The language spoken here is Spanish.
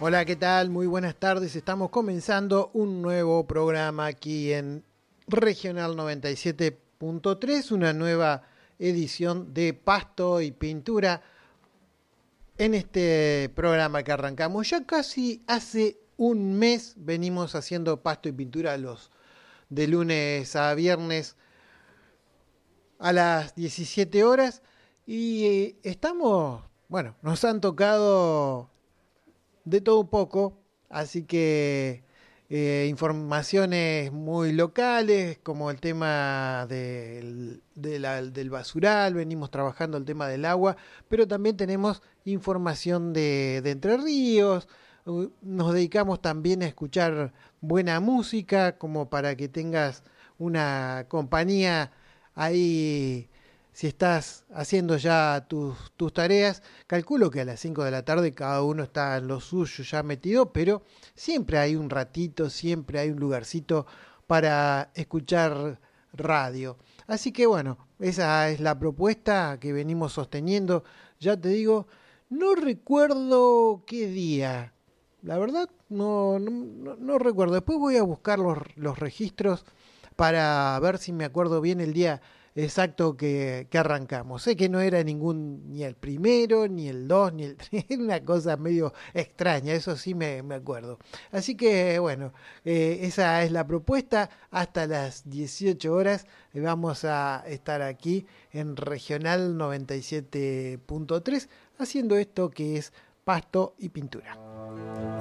Hola, ¿qué tal? Muy buenas tardes. Estamos comenzando un nuevo programa aquí en Regional 97.3, una nueva edición de Pasto y Pintura. En este programa que arrancamos ya casi hace un mes venimos haciendo Pasto y Pintura los de lunes a viernes a las 17 horas y estamos, bueno, nos han tocado de todo un poco, así que informaciones muy locales, como el tema del basural, venimos trabajando el tema del agua, pero también tenemos información de Entre Ríos, nos dedicamos también a escuchar buena música, como para que tengas una compañía ahí si estás haciendo ya tus tareas. Calculo que a las 5 de la tarde cada uno está en lo suyo ya metido, pero siempre hay un ratito, siempre hay un lugarcito para escuchar radio. Así que bueno, esa es la propuesta que venimos sosteniendo. Ya te digo, no recuerdo qué día. La verdad, no recuerdo. Después voy a buscar los registros para ver si me acuerdo bien el día exacto que arrancamos. Sé que no era ni el primero, ni el dos, ni el tres, era una cosa medio extraña, eso sí me acuerdo. Así que bueno, esa es la propuesta. Hasta las 18 horas vamos a estar aquí en Regional 97.3 haciendo esto que es Pasto y Pintura.